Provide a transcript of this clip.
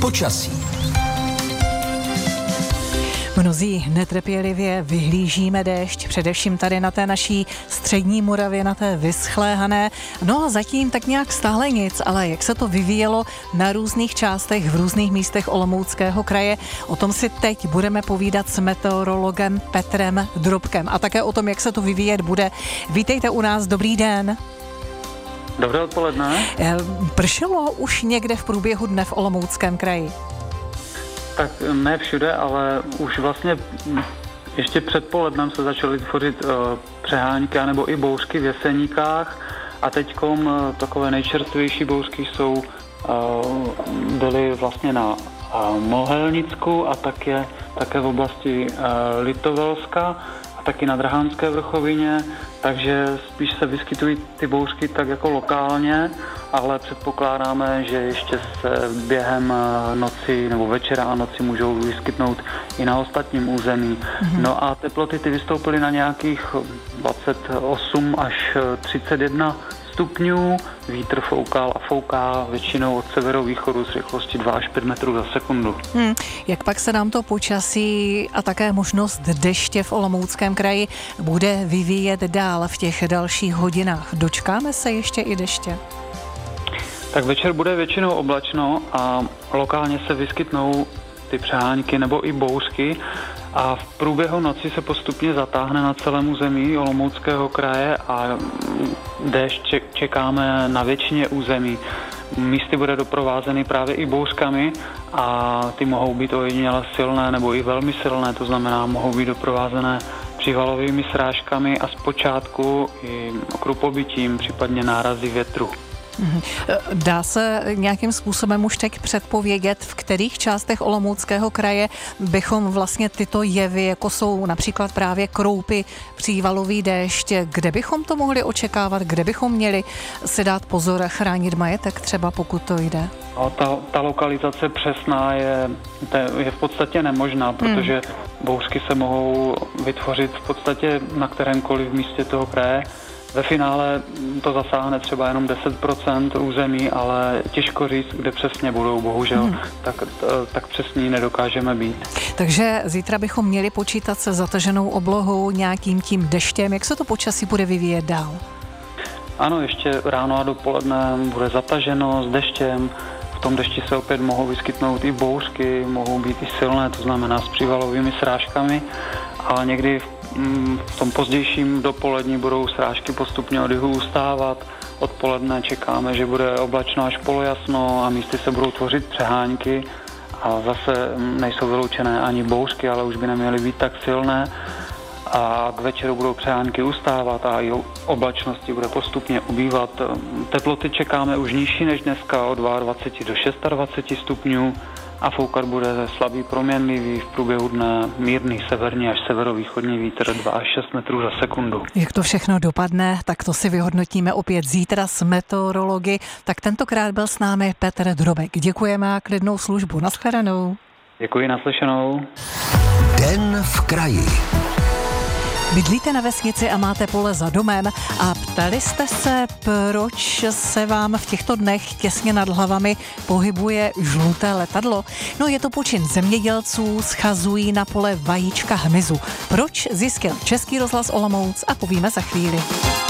Počasí. Mnozí netrpělivě vyhlížíme déšť, především tady na té naší střední Moravě, na té vyschlé Hané. No a zatím tak nějak stále nic, ale jak se to vyvíjelo na různých částech, v různých místech Olomouckého kraje, o tom si teď budeme povídat s meteorologem Petrem Drobkem a také o tom, jak se to vyvíjet bude. Vítejte u nás, dobrý den. Dobré odpoledne. Pršelo už někde v průběhu dne v Olomouckém kraji? Tak ne všude, ale už vlastně ještě předpolednem se začaly tvořit přehánky nebo i bouřky v Jeseníkách a teďkom takové nejčerstvější bouřky byly vlastně na Mohelnicku a také v oblasti Litovelska a taky na Drhánské vrchovině, takže spíš se vyskytují ty bouřky tak jako lokálně, ale předpokládáme, že ještě se během noci nebo večera a noci můžou vyskytnout i na ostatním území. No a teploty ty vystoupily na nějakých 28 až 31 stupňů, vítr foukal a fouká většinou od severovýchodu s rychlostí 2 až 5 metrů za sekundu. Jak pak se nám to počasí a také možnost deště v Olomouckém kraji bude vyvíjet dál v těch dalších hodinách? Dočkáme se ještě i deště? Tak večer bude většinou oblačno a lokálně se vyskytnou ty přehánky nebo i bouřky a v průběhu noci se postupně zatáhne na celém území Olomouckého kraje a déšť čekáme na většině území. Místy bude doprovázený právě i bouřkami a ty mohou být ojediněle silné nebo i velmi silné, to znamená mohou být doprovázené přívalovými srážkami a zpočátku i krupobytím, případně nárazy větru. Dá se nějakým způsobem už teď předpovědět, v kterých částech Olomouckého kraje bychom vlastně tyto jevy, jako jsou například právě kroupy, přívalový déšť, kde bychom to mohli očekávat, kde bychom měli si dát pozor a chránit majetek třeba, pokud to jde? Ta lokalizace přesná je v podstatě nemožná, protože bouřky se mohou vytvořit v podstatě na kterémkoliv místě toho kraje. Ve finále to zasáhne třeba jenom 10% území, ale těžko říct, kde přesně budou, bohužel, tak přesně nedokážeme být. Takže zítra bychom měli počítat se zataženou oblohou, nějakým tím deštěm. Jak se to počasí bude vyvíjet dál? Ano, ještě ráno a dopoledne bude zataženo s deštěm. V tom dešti se opět mohou vyskytnout i bouřky, mohou být i silné, to znamená s přívalovými srážkami, ale někdy v tom pozdějším dopolední budou srážky postupně od jihu ustávat. Odpoledne čekáme, že bude oblačno až polojasno a místy se budou tvořit přehánky a zase nejsou vyloučené ani bouřky, ale už by neměly být tak silné. A k večeru budou přehánky ustávat a i oblačnosti bude postupně ubývat. Teploty čekáme už nižší než dneska od 22 do 26 stupňů a foukat bude slabý proměnlivý, v průběhu dne mírný severní až severovýchodní vítr 2 až 6 metrů za sekundu. Jak to všechno dopadne, tak to si vyhodnotíme opět zítra s meteorology. Tak tentokrát byl s námi Petr Drobek. Děkujeme a klidnou službu. Nashledanou. Děkuji, naslyšenou. Den v kraji. Bydlíte na vesnici a máte pole za domem a ptali jste se, proč se vám v těchto dnech těsně nad hlavami pohybuje žluté letadlo? No, je to počin zemědělců, schazují na pole vajíčka hmyzu. Proč, zjistil Český rozhlas Olomouc a povíme za chvíli.